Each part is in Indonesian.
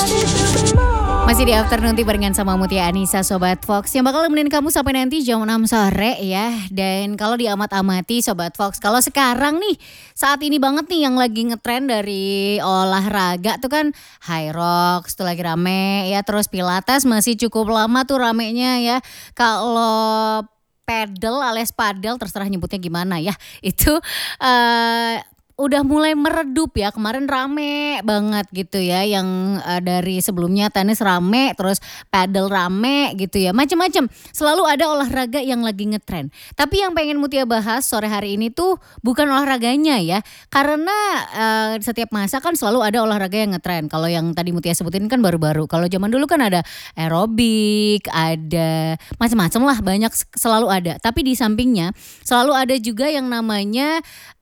Masih di Afternoon Tea barengan sama Mutia Anissa Sobat Fox yang bakal nemenin kamu sampai nanti jam 6 sore ya. Dan kalau diamat-amati Sobat Fox, kalau sekarang nih saat ini banget nih yang lagi ngetren dari olahraga tuh kan High Rocks tuh lagi rame ya. Terus Pilates masih cukup lama tuh ramenya ya. Kalau pedal alias padel terserah nyebutnya gimana ya. Itu udah mulai meredup ya, kemarin rame banget gitu ya, yang dari sebelumnya tenis rame, terus padel rame gitu ya, macem-macem. Selalu ada olahraga yang lagi ngetren. Tapi yang pengen Mutia bahas sore hari ini tuh bukan olahraganya ya, karena setiap masa kan selalu ada olahraga yang ngetren. Kalau yang tadi Mutia sebutin kan baru-baru. Kalau zaman dulu kan ada aerobik, ada macam-macam lah, banyak selalu ada. Tapi di sampingnya selalu ada juga yang namanya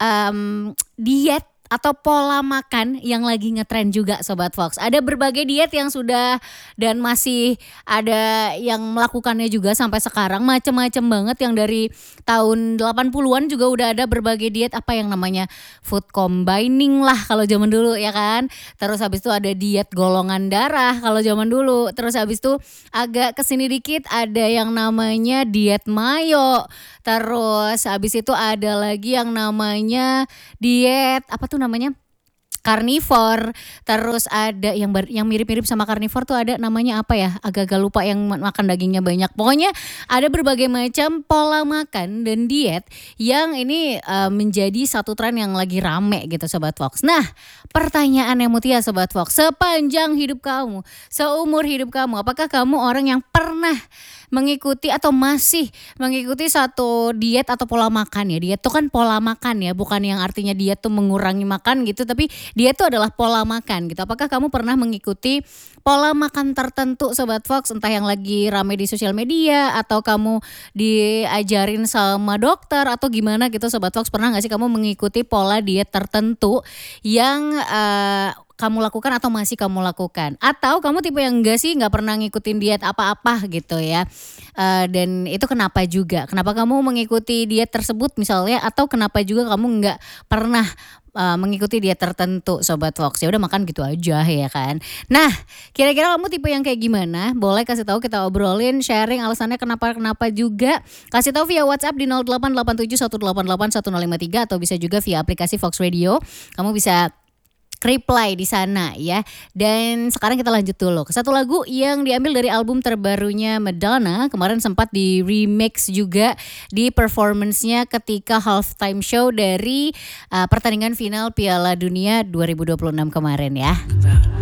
diet atau pola makan yang lagi ngetren juga Sobat Fox. Ada berbagai diet yang sudah dan masih ada yang melakukannya juga sampai sekarang. Macam-macam banget yang dari tahun 80-an juga udah ada berbagai diet, apa yang namanya food combining lah kalau zaman dulu ya kan. Terus habis itu ada diet golongan darah kalau zaman dulu. Terus habis itu agak kesini dikit ada yang namanya diet mayo. Terus habis itu ada lagi yang namanya diet apa tuh namanya? Karnivor. Terus ada yang mirip-mirip sama karnivor tuh ada namanya apa ya? Agak-agak lupa, yang makan dagingnya banyak. Pokoknya ada berbagai macam pola makan dan diet yang ini menjadi satu tren yang lagi rame gitu Sobat Fox. Nah, pertanyaannya Mutia Sobat Fox, sepanjang hidup kamu, seumur hidup kamu, apakah kamu orang yang pernah mengikuti atau masih mengikuti satu diet atau pola makan ya? Diet tuh kan pola makan ya, bukan yang artinya diet tuh mengurangi makan gitu, tapi diet tuh adalah pola makan gitu. Apakah kamu pernah mengikuti pola makan tertentu Sobat Fox, entah yang lagi rame di sosial media atau kamu diajarin sama dokter atau gimana gitu Sobat Fox? Pernah gak sih kamu mengikuti pola diet tertentu yang kamu lakukan atau masih kamu lakukan? Atau kamu tipe yang enggak sih, enggak pernah ngikutin diet apa-apa gitu ya. Dan itu kenapa juga? Kenapa kamu mengikuti diet tersebut misalnya, atau kenapa juga kamu enggak pernah mengikuti diet tertentu Sobat Fox? Ya udah makan gitu aja ya kan. Nah, kira-kira kamu tipe yang kayak gimana? Boleh kasih tahu, kita obrolin, sharing alasannya kenapa juga. Kasih tahu via WhatsApp di 0887188153 atau bisa juga via aplikasi Fox Radio. Kamu bisa reply di sana ya. Dan sekarang kita lanjut dulu ke satu lagu yang diambil dari album terbarunya Madonna. Kemarin sempat di remix juga di performance-nya ketika halftime show dari pertandingan final Piala Dunia 2026 kemarin ya.